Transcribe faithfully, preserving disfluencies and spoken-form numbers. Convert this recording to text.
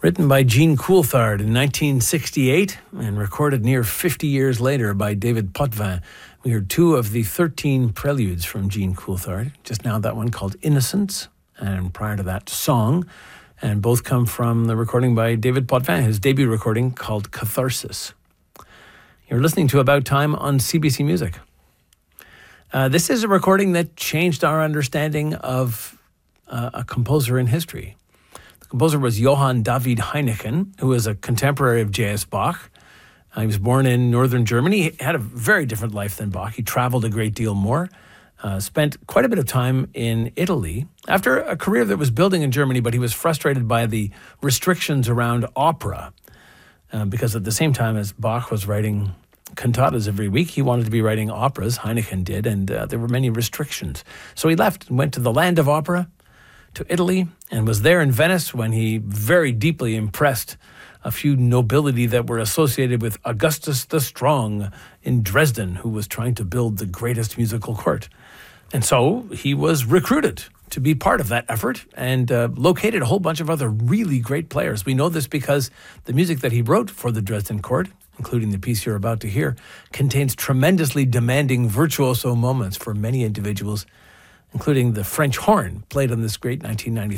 Written by Jean Coulthard in nineteen sixty-eight and recorded near fifty years later by David Potvin. We heard two of the thirteen preludes from Jean Coulthard. Just now that one called Innocence, and prior to that, Song. And both come from the recording by David Potvin, his debut recording called Catharsis. You're listening to About Time on C B C Music. Uh, this is a recording that changed our understanding of uh, a composer in history. The composer was Johann David Heineken, who was a contemporary of J S. Bach. Uh, he was born in northern Germany. He had a very different life than Bach. He traveled a great deal more, uh, spent quite a bit of time in Italy. After a career that was building in Germany, but he was frustrated by the restrictions around opera, uh, because at the same time as Bach was writing cantatas every week, he wanted to be writing operas, Heineken did, and uh, there were many restrictions. So he left and went to the land of opera, to Italy, and was there in Venice when he very deeply impressed a few nobility that were associated with Augustus the Strong in Dresden, who was trying to build the greatest musical court. And so he was recruited to be part of that effort and uh, located a whole bunch of other really great players. We know this because the music that he wrote for the Dresden court, including the piece you're about to hear, contains tremendously demanding virtuoso moments for many individuals, including the French horn played on this great nineteen ninety